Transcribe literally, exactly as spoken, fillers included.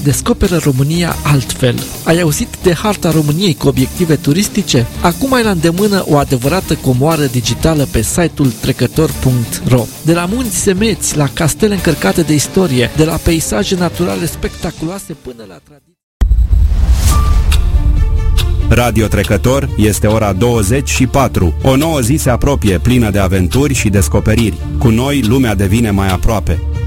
descoperă România altfel. Ai auzit de harta României cu obiective turistice? Acum ai la îndemână o adevărată comoară digitală pe site-ul trecător punct ro. De la munți semeți, la castele încărcate de istorie, de la peisaje naturale spectaculoase până la tradiție. Radio Trecător, este ora douăzeci și patru. O nouă zi se apropie, plină de aventuri și descoperiri. Cu noi, lumea devine mai aproape.